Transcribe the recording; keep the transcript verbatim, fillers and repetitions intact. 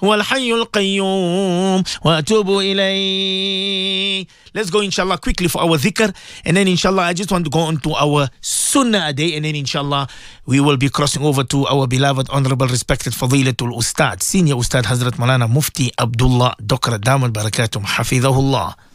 هو الحي القيوم وأتوب إليه. Let's go inshallah quickly for our dhikr, and then inshallah I just want to go on to our sunnah a day, and then inshallah we will be crossing over to our beloved, honorable, respected Fadilatul Ustad, Senior Ustad Hazrat Maulana Mufti Abdullah Dokra Damal Barakatum Hafidhahullah.